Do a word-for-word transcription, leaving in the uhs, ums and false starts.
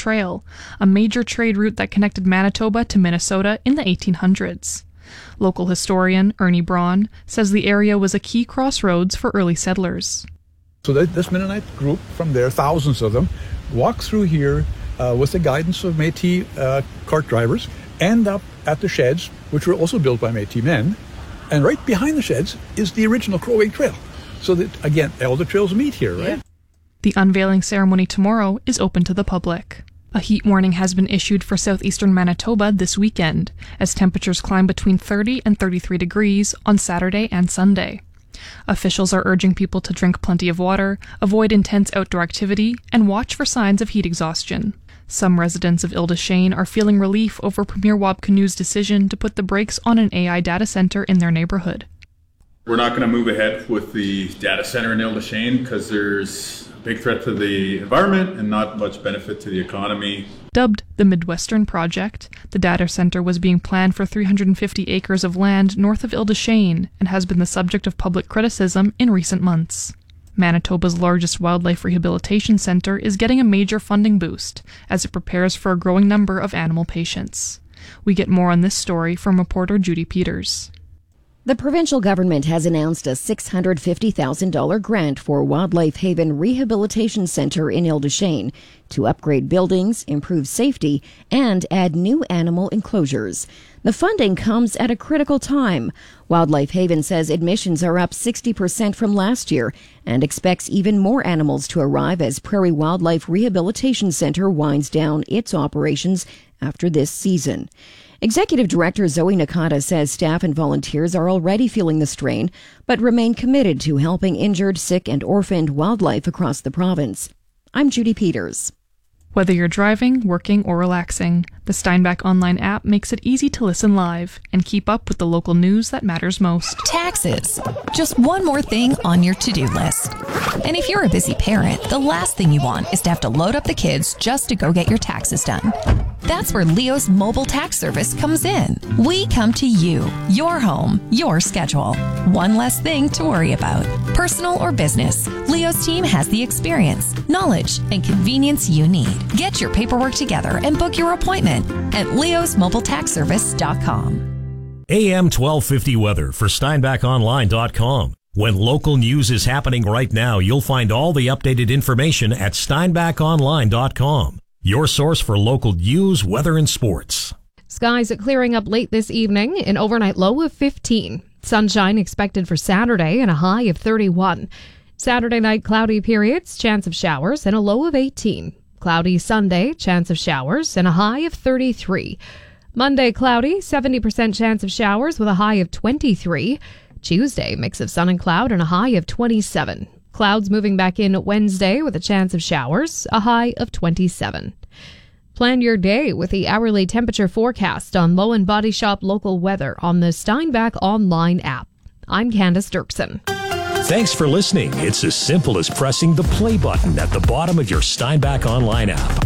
Trail, a major trade route that connected Manitoba to Minnesota in the eighteen hundreds. Local historian Ernie Braun says the area was a key crossroads for early settlers. So this Mennonite group from there, thousands of them, walk through here uh, with the guidance of Métis uh, cart drivers, end up at the sheds, which were also built by Métis men. And right behind the sheds is the original Crow Wing Trail. So that, again, all the trails meet here, right? Yeah. The unveiling ceremony tomorrow is open to the public. A heat warning has been issued for southeastern Manitoba this weekend, as temperatures climb between thirty and thirty-three degrees on Saturday and Sunday. Officials are urging people to drink plenty of water, avoid intense outdoor activity, and watch for signs of heat exhaustion. Some residents of Ile des Chênes are feeling relief over Premier Wabkinu's decision to put the brakes on an A I data center in their neighborhood. We're not going to move ahead with the data center in Ile des Chênes because there's a big threat to the environment and not much benefit to the economy. Dubbed the Midwestern Project, the data center was being planned for three hundred fifty acres of land north of Ile des Chênes and has been the subject of public criticism in recent months. Manitoba's largest wildlife rehabilitation center is getting a major funding boost as it prepares for a growing number of animal patients. We get more on this story from reporter Judy Peters. The provincial government has announced a six hundred fifty thousand dollars grant for Wildlife Haven Rehabilitation Center in Ile des Chênes to upgrade buildings, improve safety, and add new animal enclosures. The funding comes at a critical time. Wildlife Haven says admissions are up sixty percent from last year and expects even more animals to arrive as Prairie Wildlife Rehabilitation Center winds down its operations after this season. Executive Director Zoe Nakata says staff and volunteers are already feeling the strain, but remain committed to helping injured, sick, and orphaned wildlife across the province. I'm Judy Peters. Whether you're driving, working, or relaxing, the Steinbach Online app makes it easy to listen live and keep up with the local news that matters most. Taxes. Just one more thing on your to-do list. And if you're a busy parent, the last thing you want is to have to load up the kids just to go get your taxes done. That's where Leo's mobile tax service comes in. We come to you, your home, your schedule. One less thing to worry about. Personal or business, Leo's team has the experience, knowledge, and convenience you need. Get your paperwork together and book your appointment at leos mobile tax service dot com. A M twelve fifty weather for steinbach online dot com. When local news is happening right now, you'll find all the updated information at steinbach online dot com. Your source for local news, weather, and sports. Skies are clearing up late this evening, an overnight low of fifteen. Sunshine expected for Saturday and a high of thirty-one. Saturday night cloudy periods, chance of showers, and a low of eighteen. Cloudy Sunday, chance of showers, and a high of thirty-three. Monday cloudy, seventy percent chance of showers with a high of twenty-three. Tuesday, mix of sun and cloud and a high of twenty-seven. Clouds moving back in Wednesday with a chance of showers, a high of twenty-seven. Plan your day with the hourly temperature forecast on Low and Body Shop local weather on the Steinbach Online app. I'm Candace Dirksen. Thanks for listening. It's as simple as pressing the play button at the bottom of your Steinbach Online app.